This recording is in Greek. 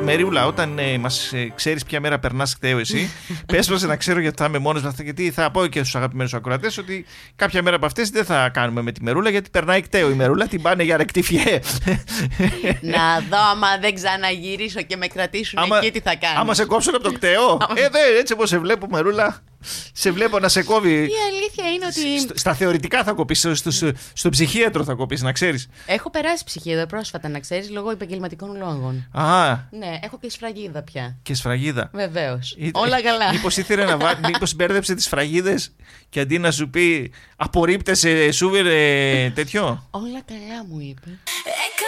Μεριούλα, όταν μας ξέρεις ποια μέρα περνάς κταίο εσύ, πες μας να ξέρω γιατί θα είμαι μόνος με αυτά. Γιατί θα πω και στους αγαπημένους ακροατές ότι κάποια μέρα από αυτές δεν θα κάνουμε με τη Μερούλα, γιατί περνάει κταίο η Μερούλα, την πάνε για ρεκτιφιέ. Να δω άμα δεν ξαναγυρίσω και με κρατήσουν εκεί, τι θα κάνω. Άμα σε κόψουν από το κταίο. Έτσι όπως σε βλέπω, Μερούλα. Σε βλέπω να σε κόβει. Η αλήθεια είναι ότι. Στα θεωρητικά θα κοπείς, στο ψυχίατρο θα κοπείς, να ξέρεις. Έχω περάσει ψυχίατρο πρόσφατα, να ξέρεις, λόγω επαγγελματικών λόγων. Ναι, έχω και σφραγίδα πια. Και σφραγίδα. Βεβαίως. Όλα καλά. Μήπως ήθελε να βάλει, μήπως μπέρδεψε τις σφραγίδες και αντί να σου πει απορρίπτεσαι, σου τέτοιο. Όλα καλά μου είπε.